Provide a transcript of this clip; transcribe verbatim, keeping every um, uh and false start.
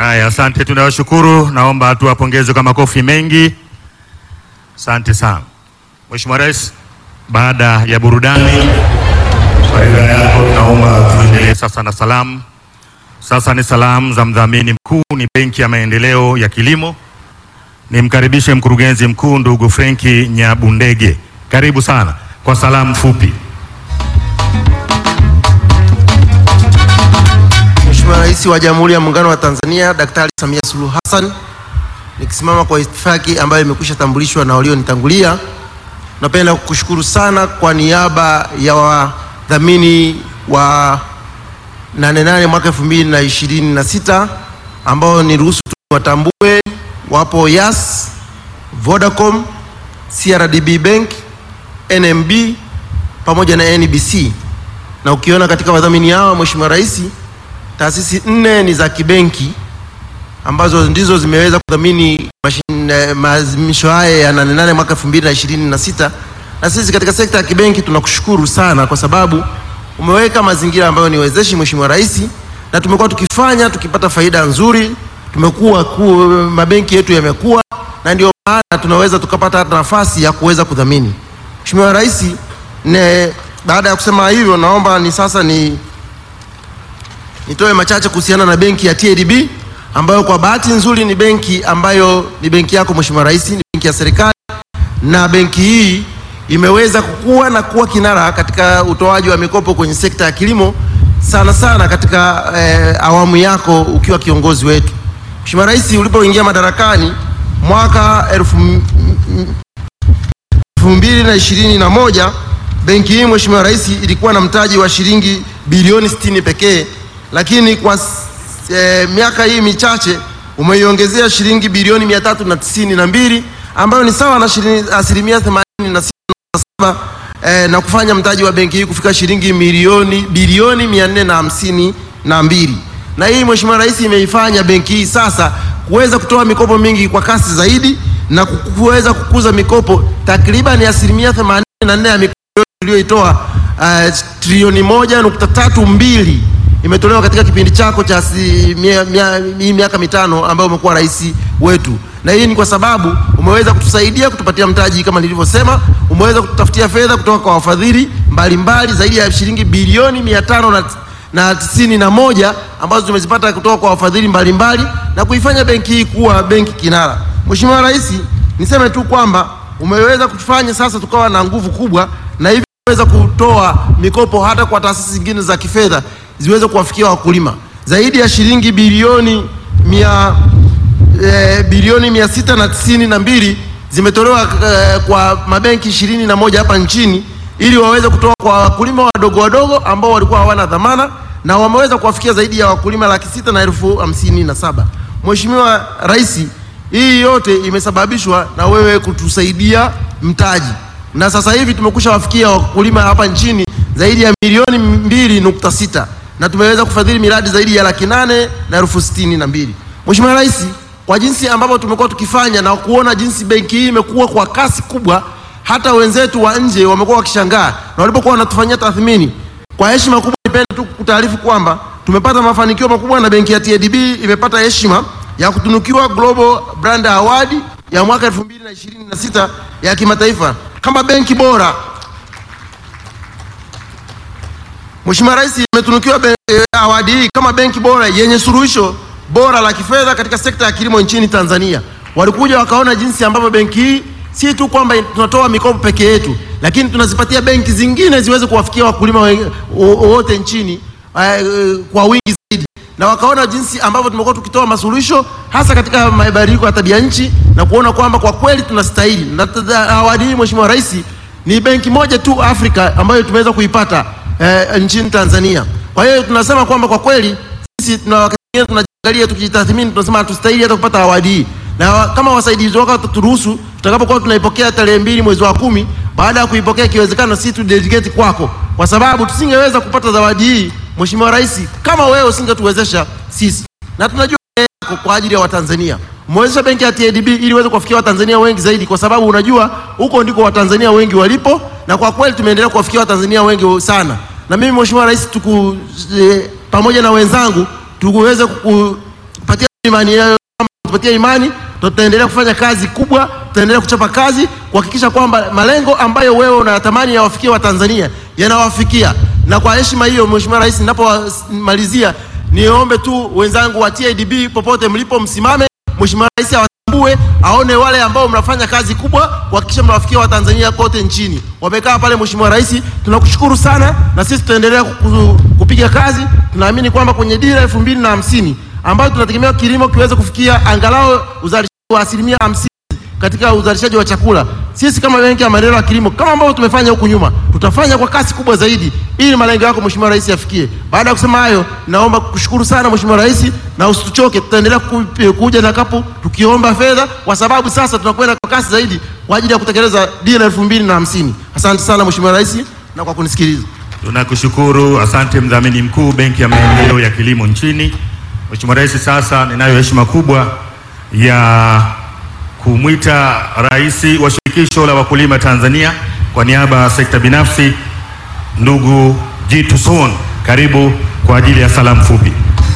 Haya, asante, tunawashukuru. Naomba tuwapongeze kwa makofi mengi. Asante sana. Mheshimiwa Rais, baada ya burudani faida yako, naomba tuendelee sasa na salamu. Sasa ni salamu za mdhamini mkuu, ni Benki ya Maendeleo ya Kilimo. Nimkaribishe mkurugenzi mkuu ndugu Frenki Nyabundege. Karibu sana kwa salamu fupi. Mheshimiwa Rais wa Jamhuri ya Muungano wa Tanzania Daktari Samia Suluhu Hassan, nikisimama kwa itifaki ambayo imekwisha tambulishwa na walionitangulia, napenda kukushukuru sana kwa niaba ya wadhamini wa nane nane mwaka elfu mbili na ishirini na sita ambao ni ruhusu watambue. Wapo Yas, Vodacom, C R D B Bank, N M B pamoja na N B C. Na ukiona katika wadhamini hao, Mheshimiwa Rais, taasisi nne ni za kibenki ambazo ndizo zimeweza kudhamini maadhimisho haya ya nane nane mwaka elfu mbili na ishirini na sita. Na sisi katika sekta ya kibenki tunakushukuru sana kwa sababu umeweka mazingira ambayo ni wezeshi, Mheshimiwa Rais, na tumekuwa tukifanya tukipata faida nzuri. Tumekuwa mabenki yetu yamekuwa, na ndio maana tunaweza tukapata nafasi ya kuweza kudhamini. Mheshimiwa Rais, baada ya kusema hivyo, naomba ni sasa ni nitoe machache kuhusiana na benki ya T A D B ambayo kwa bahati nzuri ni benki ambayo ni benki yako Mheshimiwa Rais, ni benki ya serikali, na benki hii imeweza kukua na kuwa kinara katika utoaji wa mikopo kwenye sekta ya kilimo, sana sana katika eh, awamu yako ukiwa kiongozi wetu. Mheshimiwa Rais, ulipoingia madarakani mwaka elfu mbili na ishirini na moja, benki hii Mheshimiwa Rais ilikuwa na mtaji wa shilingi bilioni sitini pekee, lakini kwa e, miaka hii michache umeiongezea shilingi bilioni mia tatu na tisini na mbili ambayo ni sawa na asilimia themanini na sita nukta saba e, na kufanya mtaji wa benki hii kufika shilingi milioni bilioni mia nne na hamsini na mbili. Na hii Mheshimiwa Rais imeifanya benki hii sasa kuweza kutoa mikopo mingi kwa kasi zaidi na kuweza kukuza mikopo takriban asilimia themanini na nne ya mikopo iliyoitoa uh, trilioni moja nukta tatu mbili imetolewa katika kipindi chako cha hii miaka mitano ambayo umekuwa rais wetu. Na hii ni kwa sababu umeweza kutusaidia kutupatia mtaji kama nilivyosema, umeweza kututafutia fedha kutoka kwa wafadhili mbalimbali zaidi ya shilingi bilioni mia tano na na tisini na moja ambazo tumezipata kutoka kwa wafadhili mbalimbali na kuifanya benki hii kuwa benki kinara. Mheshimiwa Rais, niseme tu kwamba umeweza kutufanya sasa tukawa na nguvu kubwa, na hivi umeweza kutoa mikopo hata kwa taasisi zingine za kifedha ziweze kuwafikia wakulima. Zaidi ya shilingi bilioni mia e, bilioni mia sita na tisini na mbili zimetolewa e, kwa mabenki ishirini na moja hapa nchini ili waweze kutoa kwa wakulima wadogo wadogo ambao walikuwa hawana dhamana, na wameweza kuwafikia zaidi ya wakulima laki sita na elfu hamsini na saba. Mheshimiwa Rais, hii yote imesababishwa na wewe kutusaidia mtaji, na sasa hivi tumekusha wafikia wakulima hapa nchini zaidi ya milioni mbili nukta sita na tumeweza kufadhili miradi zaidi ya laki nane na elfu sitini na mbili. Mheshimiwa Rais, kwa jinsi ambavyo tumekuwa tukifanya na kuona jinsi benki hii imekuwa kwa kasi kubwa, hata wenzetu wa nje wamekuwa wakishangaa na walipokuwa wanatufanyia tathmini. Kwa heshima kubwa, nipende tu kutaarifu kwamba tumepata mafanikio makubwa na benki ya T A D B imepata heshima ya kutunukiwa Global Brand Award ya mwaka elfu mbili na ishirini na sita ya kimataifa kama benki bora. Mheshimiwa Rais, imetunukiwa award hii kama benki bora yenye suluhisho bora la kifedha katika sekta ya kilimo nchini Tanzania. Walikuja wakaona jinsi ambavyo benki hii si tu kwamba tunatoa mikopo peke yetu, lakini tunazipatia benki zingine ziweze kuwafikia wakulima wote nchini uh, kwa wingi zaidi, na wakaona jinsi ambavyo tumekuwa tukitoa masuluhisho hasa katika mabadiliko ya tabia nchi na kuona kwamba kwa kweli tunastahili. Na awadi hii Mheshimiwa Rais ni benki moja tu Afrika ambayo tumeweza kuipata uh, nchini Tanzania. Kwa hiyo tunasema kwamba kwa kweli sisi tunajiangalia tukijitathmini, tunasema hatustahili hata kupata awadi hii, na kama wasaidizi wako tuturuhusu, tutakapokuwa tunaipokea tarehe mbili mwezi wa kumi, baada ya kuipokea ikiwezekana sisi tu delegate kwako, kwa sababu tusingeweza kupata zawadi hii Mheshimiwa Rais kama wewe usingetuwezesha sisi, na tunajua kwa ajili ya Watanzania umewezesha benki ya T A D B ili iweze kuwafikia Watanzania wengi zaidi, kwa sababu unajua huko ndiko Watanzania wengi walipo, na kwa kweli tumeendelea kuwafikia Watanzania wengi sana. Na mimi Mheshimiwa Rais, tuku eh, pamoja na wenzangu tukuweze kukupatia imani yao, tupatie imani, tutaendelea kufanya kazi kubwa, tutaendelea kuchapa kazi kuhakikisha kwamba malengo ambayo wewe unayatamani yawafikie Watanzania yanawafikia. Na kwa heshima hiyo, Mheshimiwa Rais, ninapomalizia niombe tu wenzangu wa T I D B popote mlipo msimame, Mheshimiwa Rais awatambue, aone wale ambao mnafanya kazi kubwa kuhakikisha mnawafikia Watanzania kote nchini. Wamekaa pale, Mheshimiwa Rais, tunakushukuru sana, na sisi tutaendelea kupiga kazi. Tunaamini kwamba kwenye dira elfu mbili na hamsini ambayo tunategemea kilimo kiweze kufikia angalau uzalishaji wa asilimia hamsini katika uzalishaji wa chakula, sisi kama Benki ya Maendeleo ya Kilimo, kama ambavyo tumefanya huku nyuma, tutafanya kwa kasi kubwa zaidi ili malengo yako Mheshimiwa Rais yafikie. Baada ya kusema hayo, naomba kukushukuru sana Mheshimiwa Rais, na usituchoke, tutaendelea kuja na kapu tukiomba fedha, kwa sababu sasa tunakwenda kwa kasi zaidi kwa ajili ya kutekeleza dira elfu mbili na hamsini. Asante sana Mheshimiwa Rais na kwa kunisikiliza. Tunakushukuru, asante mdhamini mkuu Benki ya Maendeleo ya Kilimo nchini. Mheshimiwa Rais, sasa ninayo heshima kubwa ya kumwita Rais wa Shirikisho la Wakulima Tanzania kwa niaba ya sekta binafsi, ndugu Jitu Son, karibu kwa ajili ya salamu fupi.